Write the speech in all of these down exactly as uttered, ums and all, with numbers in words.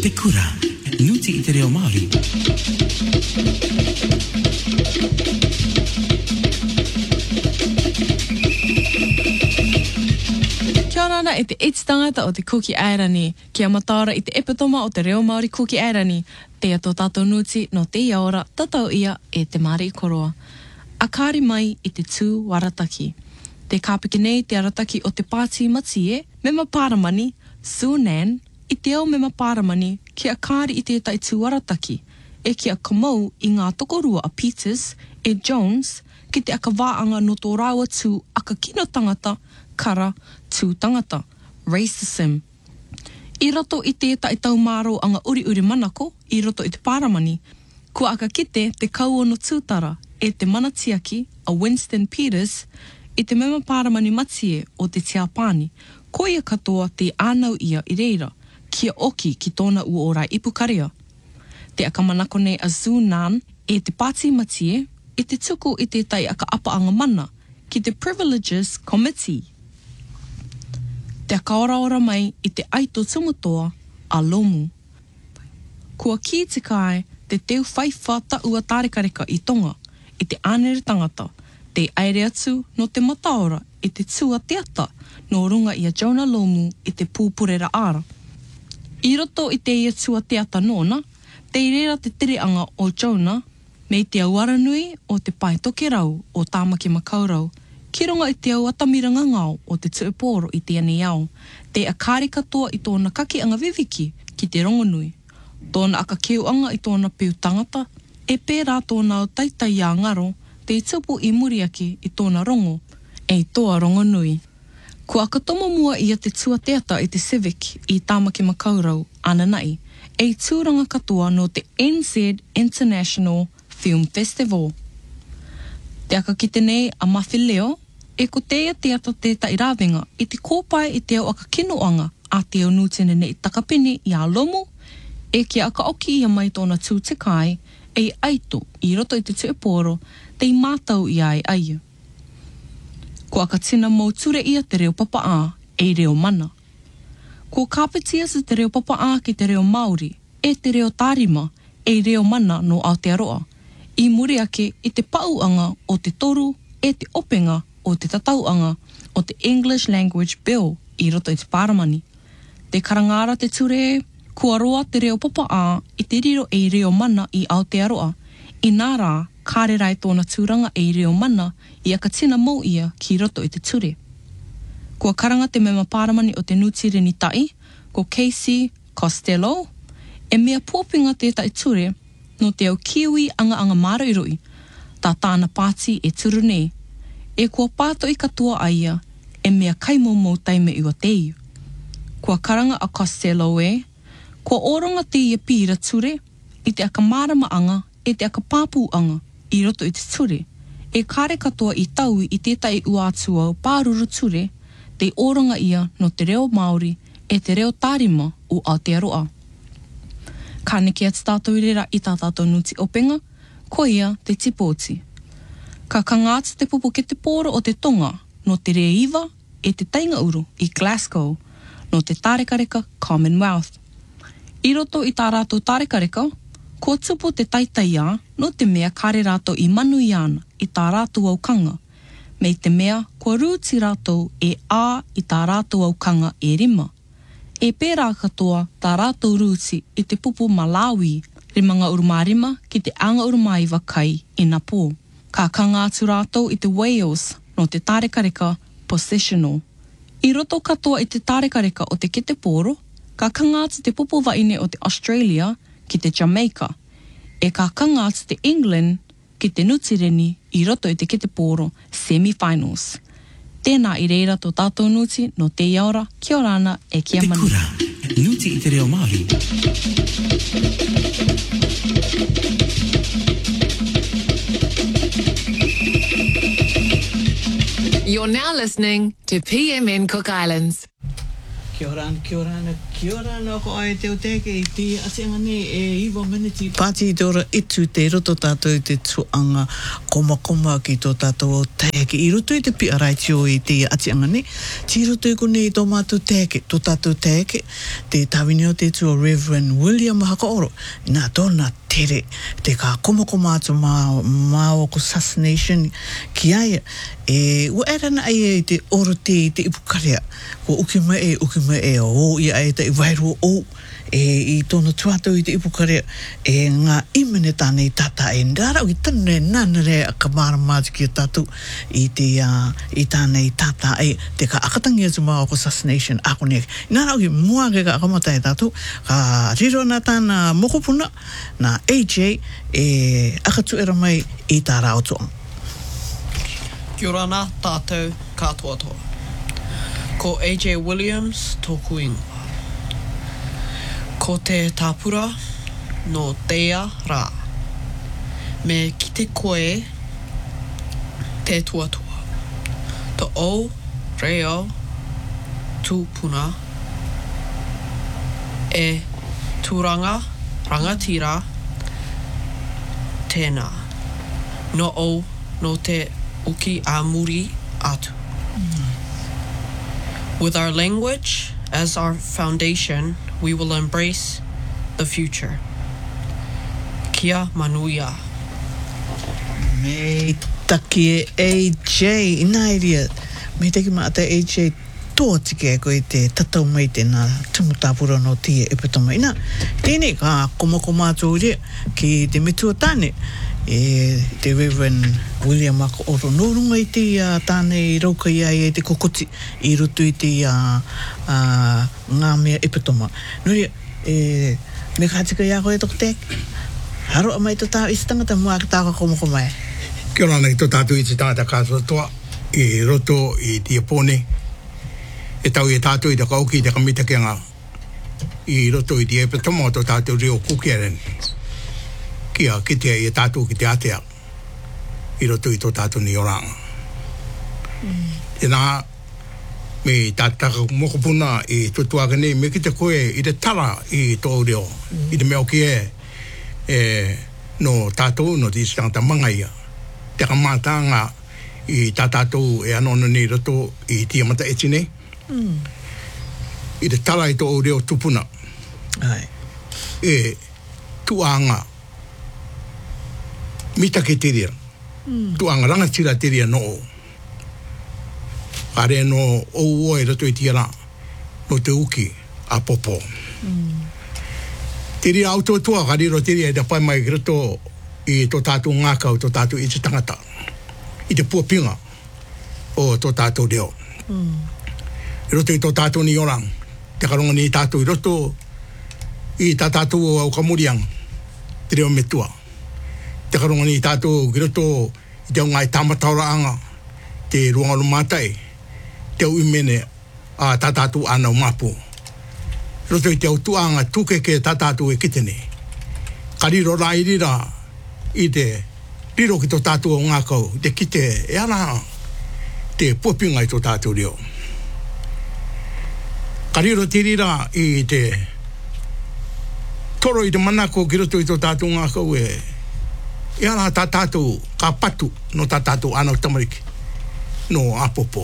te kura, nuti i te reo Māori. Kia ora e te iti tangata o te Kuki Airani. Kia mataora i te epitoma o te reo Māori Kuki Airani. Te ato tātou nuti no te iaora tatau ia e te Māori koroa. A kāri mai i te tū warataki. Te kāpiki nei te arataki o te Pāti Matie, me maparamani, Sunan, i te au me maparamani, ki a kāri i te tai tū warataki, e ki a kamau i ngā tokorua a Peters, e Jones, ki te aka wāanga no tō rāua tū aka kino tangata, kara tū tangata, racism. I roto i te tai tau māro anga uri uri manako, i roto i te paramani, kua aka kite te kauono tūtara, e te manatiaki, a Winston Peters, i te mema paramani matie o te Tiapani, ko ia katoa te ānau ia i reira, kia oki ki tōna uorai ipukaria. Te aka manako nei a Zunan, e te Pāti Matie, i te tuku i te tai aka apaanga mana, ki te Privileges Committee. Te aka ora ora mai i te aito tumutoa a Lomu. Kua ki te kai te teo whaiwha ta ua tārekareka i tonga, i te ānere tangata, te aere atu no te mataora i te tua teata no runga i a Jonah Lomu i te pūpurera ara. I roto i te ia tua teata nōna, te irera te tereanga o Jonah, me te auaranui o te paitoke rau o Tāmaki Makaurau, ki runga i te au atamiranga ngau o te tuiporo i te ane au, te akari katoa i tōna kaki anga viviki ki te rongonui. Tōna aka keuanga i tōna piu tangata, e pērā tōna o taitai a ngaro, te tupu i muriaki i tōna rongo, e toa rongonui. Kua aka tomo mua i a te tua teata i te Civic i Tāmaki Makaurau, ananai, e tūranga katoa no te N Z International Film Festival. Te aka ki te nei a Mawhileo, e ko teia teata te tairawenga i te kōpai i te au aka kinoanga a te au nūtene nei takapini i a Lomu, e ki aka oki i a mai tōna tū te kai, e aito i roto i te tuiporo, te mātau i ai aiu. Ko aka tina mō ture ia te reo papa a, e reo mana. Ko kāpetia sa te reo papa a ki te reo Māori, e te reo tārima, e reo mana no Aotearoa. I muri ake i te pauanga o te toru, e te openga o te tatauanga o te English Language Bill i roto i te paramani. Te karangara te ture, kua roa te reo papa a i te riro e reo mana i Aotearoa. I nā rā, kārerai tōna tūranga e reo mana i aka tina mō ia ki roto i te ture. Kua karanga te mema paramani o te nutire ni tai, ko Casey Costello, e mea pōpinga tētai ture no te au kiwi anga anga māroiroi, tā tāna pāti e turu nei. E kua pāto i katoa aia, e mea kaimomou taime i o teiu. Kua karanga a Costello e, kua oronga te ia pīra ture, i te aka marama anga, e te aka pāpū anga, i roto i te ture, e kāre katoa i tau i tētai uātua o pāruru ture, te oronga ia no te reo Māori e te reo tārima o Aotearoa. Ka neke atu tātou rera i tā tātou nuti openga, ko ia te tipoti. Ka kangātu te pupu ke te pōro o te tonga no te rea iwa e te tainga uru i Glasgow no te tārekareka Commonwealth. I roto i tā rātou tārekareka, ko tupu te taitaia no te mea kare rātou i manu i ana i tā rātou au kanga, mei te mea kua rūti rātou e ā i tā rātou au kanga e rima. E pērā katoa tā rātou rūti i te pupu Malawi, rimanga urumārima ki te anga urumaiwa kai i Napō. Ka kangātu rātou i te Wales no te tārekareka Possessional. I roto katoa i te tārekareka o te kete pōro, ka kangātu te pupu waine o te Australia ki te Jamaica, e ka kangātu te England ki te nutireni i roto i te kete pōro semi-finals. Tēnā i reira tō tātou nuti no te iaora, kia orana e kia manu. Te kura, nuti i te reo Māori. You're now listening to P M N Cook Islands. Kia ora, kia ora, kia ora, no ko ai te o teke i te asenga ne e iwa miniti. Pāti te ora itu te roto tātou i te tuanga koma koma ki tō tātou o teke. I roto i te pia raitio i te asenga ne. Ti roto i kone i tō mātou teke, tō tātou teke. Te tawini o te tua Reverend William Hakaoro. Nā tōna tere, te ka koma koma atu mā, mā o ko Sass Nation ki aia. E ua erana ai e te oro te i te ipukarea. Ko uki mai e, uki mai e o i ai te i wairu o e i tōna tuatau i te ipukarea e ngā imene tāne i tata e ndara o i tanu e nanare a ka mara māti ki a tatu i te uh, i tāne i tata e te ka akatangi atu mā o ko Sass Nation ako ne nara o i mua ke ka akamata e tatu ka riro na tāna mokopuna na A J e akatu era mai i tā rao toa. Kia ora nā tātou katoa toa. Ko A J Williams tōku ingoa. Ko te tāpura no teia rā. Me ki te koe te tuatua. To o reo tūpuna e tūranga rangatira tēnā. No o no te uki a muri atu. Mm. With our language as our foundation, we will embrace the future. Kia manuia. Me taki e A J, ina iria. Me taki maata A J tō tike e koe te tatau mai tēnā tumutapura no tia e pita mai. Nā, tēne ka koma koma atu rea ki te metua tāne. E te Reverend William Hakaoro no runga i te uh, tāne i rauka i ai e te kokoti i rutu i te uh, uh, ngā mea ipatoma. Nuri, e, me kātika i a koe toko teke. Haro a mai tō tāu i tangata mua ki tāka komoko mai. Kia ora nei tō tātou i te tangata kātua toa i roto i te Iapone. E tau i tātou i te kauki i te kamitakenga i roto i te ipatoma o tō tātou reo kukiaren. Kia kitea i tātou ki te atea i roto i tō tātou ni oranga. Mm. E nā, me tātaka mokopuna i tutuaka nei, me ki te koe i te tara i tō reo, mm. i te meo ki e, e no tātou no te isitangata mangaia. Te kamatanga i tā tātou e anono nei roto i Tiamata Eti nei. Mm. I te tara i tō reo tupuna. Ai. E tuanga mita ke tiria. Mm. Tu angaranga tira tiria no o. Are no o o e rato i tira no te uki a popo. Mm. Tiria auto tua kariro tiria i te pai mai rato i tō tātou ngākau, tō tātou i te tangata. I te puapinga o tō tātou reo. Mm. I roto i tō tātou ni orang. Te karonga ni tātou i roto i tā tātou au kamuriang. Te reo metua. Te karonga ni tātou giroto i te ngai tamatauraanga, te ruanga lumatai, te uimene a tā tātou ana o mapu. Roto i te au tuanga tūkeke tā tātou e kitene. Ka riro rā i rira i te riro ki tō tātou o ngākau, te kite e ana te puapinga i tō tātou reo. Ka riro te rira i te toro i te manako giroto i tō tātou ngākau e e ana tā tātou ka patu no tā tātou ana o tamariki no apopo.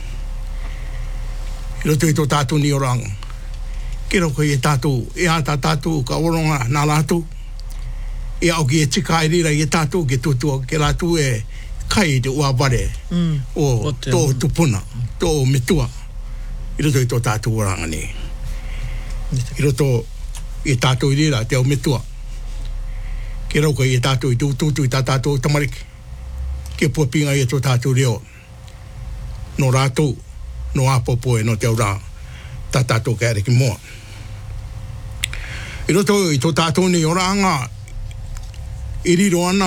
I roto i tō tātou ni oranga. Ki roko i e tātou, e a tā tātou ka oronga nā lātou. E au ki e tika i rira i e tātou ki tutua, ke lātou e kai te uaware mm. o, o tō tupuna, tō metua. I roto i tō tātou oranga ni. I roto i tātou i rira te au metua. Ke rauka i e tātou i tūtūtu i tā tātou tamariki. Ke puapinga i e tō tātou reo. No rātou, no apopo e no te aura tā tātou ka ereki moa. I roto i tō tātou ni oranga, i riro ana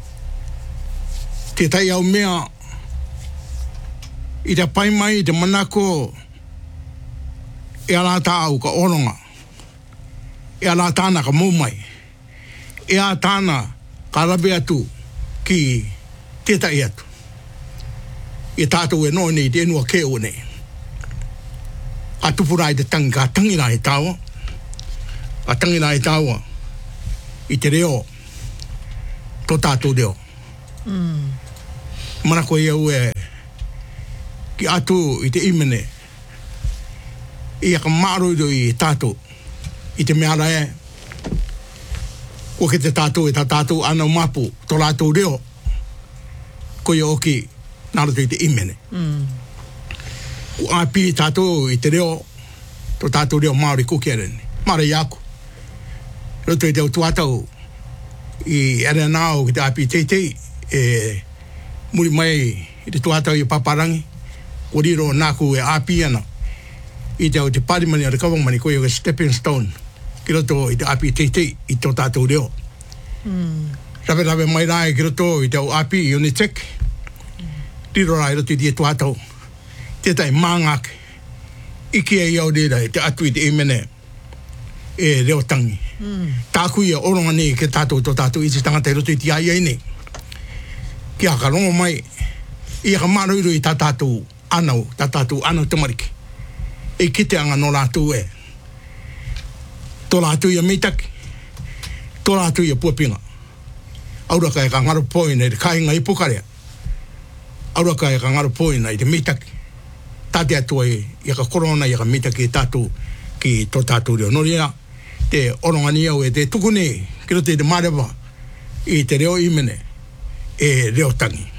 te tai au mea i te pai mai, i te manako e ala tā au ka oronga. E ala tāna ka maumai. E a tāna ka rabe atu ki tētai atu. E tātou e nō nei te enua keo nei. a tupura i te tangi ka tangi nā e tāua. A tangi nā e tāua i te reo tō tātou reo. Mm. Mana koe iau e ki atu i te imene i aka maaroiro i tātou i te meara e o ke te tātou e tā tātou ana mapu tō lātou reo ko ia oki nārato i te imene. Mm. Ko api tātou i te reo tō tātou reo Māori kuki arene. Mara i aku. Roto i te o tuatau i arena o ki te api teitei e muri mai i te tuatau i paparangi. Ko riro nāku e api ana i te o te parimani a rekawangmani ko i o stepping stone ki roto i te api teitei i tō tātou reo. Mm. Rawe rawe mai rai ki roto i te o api i Unitek. Riro rai roto i te tuatau. Tētai māngake. Iki e iau rira i te atu i te imene e reo tangi. Mm. Tāku ia oronga nei ke tātou tō tātou i te tangata i roto i te ai ai nei. Ki aka rongo mai i aka maroiro i tā tātou anau, tā tātou anau tamariki. E kite anga no lātou e. Tō lātou ia meitaki. Tō lātou ia puapinga. Auraka e ka ngaro poina i te kāinga i pokarea. Auraka e ka ngaro poina i te meitaki. Tāte atua i aka korona i aka meitaki e tātou ki tō tātou reo. No rea, te orongani au e te tukune, ki rote i te marewa i te reo imene e reo tangi.